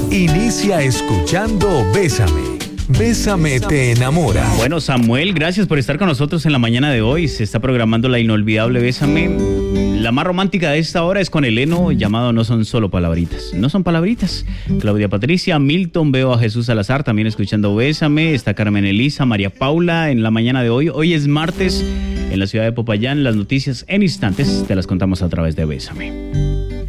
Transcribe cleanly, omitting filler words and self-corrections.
Inicia escuchando Bésame. Bésame te enamora. Bueno, Samuel, gracias por estar con nosotros en la mañana de hoy. Se está programando la inolvidable Bésame. La más romántica de esta hora es con el heno llamado No son solo palabritas. No son palabritas. Claudia Patricia, Milton, veo a Jesús Salazar también escuchando Bésame. Está Carmen Elisa, María Paula en la mañana de hoy. Hoy es martes en la ciudad de Popayán. Las noticias en instantes te las contamos a través de Bésame.